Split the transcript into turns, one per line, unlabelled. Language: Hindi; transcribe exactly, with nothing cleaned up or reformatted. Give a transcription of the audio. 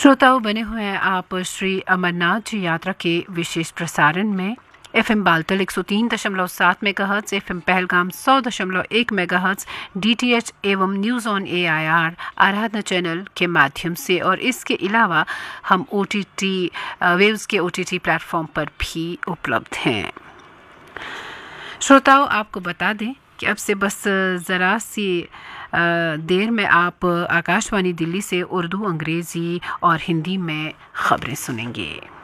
श्रोताओं, बने हुए हैं आप श्री अमरनाथ जी यात्रा के विशेष प्रसारण में। एफ एम बालतल एक सौ तीन दशमलव सात मेगाहर्ट्ज, एफ एम पहलगाम सौ दशमलव एक मेगाहर्ट्ज, डी टी एच एवं news on A I R Aradhana channel के माध्यम से, और इसके अलावा हम ओ टी टी वेव्स के ओ टी टी प्लेटफॉर्म पर भी उपलब्ध हैं। श्रोताओं, आपको बता दें कि अब से बस ज़रा सी देर में आप आकाशवाणी दिल्ली से उर्दू, अंग्रेज़ी और हिंदी में खबरें सुनेंगे।